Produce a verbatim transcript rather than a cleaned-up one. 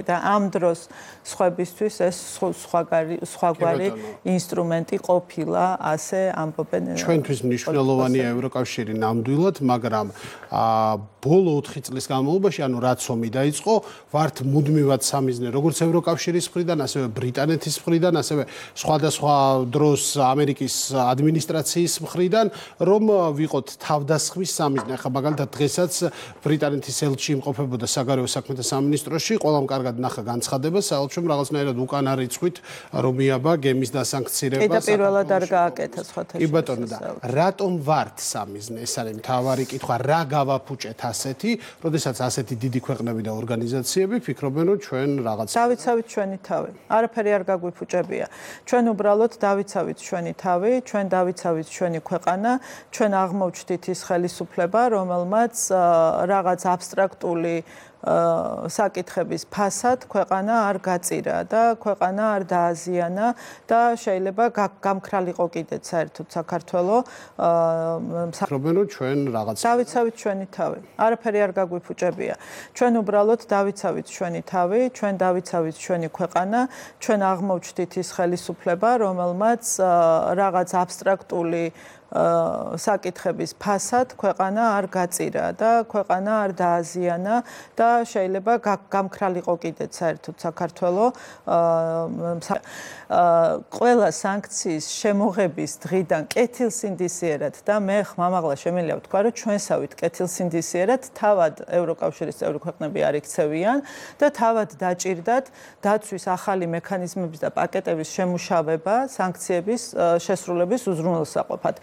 და ამ დროს სხვებისთვის ეს სხვაგვარი ინსტრუმენტი ყოფილა, ასე ამბობენ. ჩვენთვის მნიშვნელოვანია ევროკავშირი ნამდვილად, მაგრამ ბოლო ოთხი წლის განმავლობაში, ანუ რაც ომი დაიწყო, ვართ მუდმივად სამიზნე, როგორც ევროკავშირის მხრიდან, ასევე ბრიტანეთის მხრიდან, ასევე სხვადასხვა დროს ამერიკის ადმინისტრაციის მხრიდან, რომ ვიყოთ თავდასხმის სამიზნე. ახლა მაგალითად დღესაც ბრიტანეთის ელჩი იმყოფებოდა საგარეო საქმეთა სამინისტროში, ყველამ კარგად ნახა განცხადება, საელჩომ რაღაცნაირად უკან არ იცხვით, რომ იაბა გემის დასანქცირება. კი და პირველად არ გააკეთა სხვათა შორის. კი ბატონო და რატომ ვართ სამიზნე? ეს არის მთავარი კითხვა, რა გავაფუჭეთ ასეთი, როდესაც ასეთი დიდი ქვეყნები და ორგანიზაციები ფიქრობენ, რომ ჩვენ რაღაც დავიცავით ჩვენი თავი. არაფერი არ გაგვიფუჭებია. ჩვენ უბრალოდ დავიცავით ჩვენი თავი, ჩვენ დავიცავით ჩვენი ქვეყანა, ჩვენ აღმოვჩდით ის ხელისუფლება, რომელმაც რაღაც აბსტრაქტული საკითხების ფასად ქვეყანა არ გაწირა და ქვეყანა არ დააზიანა და შეიძლება გამქრალიყო კიდეც საერთოდ საქართველო. ფიქრობენ, რომ ჩვენ რაღაც დავიცავით ჩვენი თავი. არაფერი არ გაგვიფუჭებია. ჩვენ უბრალოდ დავიცავით ჩვენი თავი, ჩვენ დავიცავით ჩვენი ქვეყანა, ჩვენ აღმოვჩდით ის ხელისუფლება, რომელმაც რაღაც აბსტრაქტული საკითხების ფასად ქვეყანა არ გაწირა და ქვეყანა არ დააზიანა და შეიძლება გამქრალიყო კიდეც საერთოდ საქართველო. ყველა სანქციის შემოღების დღიდან კეთილსინდისიერად და მე ხმამაღლა შემიძლია ვთქვა, რომ ჩვენსავით კეთილსინდისიერად თავად ევროკავშირის წევრი ქვეყნები არ იქცევიან და თავად დაჭირდათ დაცვის ახალი მექანიზმების და პაკეტების შემუშავება სანქციების შესრულების უზრუნველსაყოფად.